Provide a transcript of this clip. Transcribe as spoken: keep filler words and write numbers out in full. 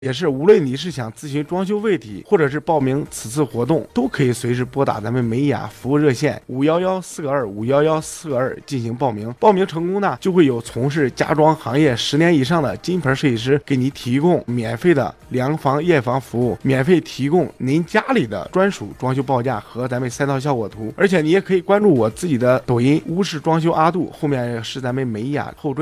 也是无论你是想咨询装修问题，或者是报名此次活动，都可以随时拨打咱们美雅服务热线五幺幺四个二五幺幺四个二进行报名。报名成功呢，就会有从事家装行业十年以上的金牌设计师给您提供免费的量房验房服务，免费提供您家里的专属装修报价和咱们三套效果图。而且你也可以关注我自己的抖音屋式装修阿杜，后面是咱们美雅后缀。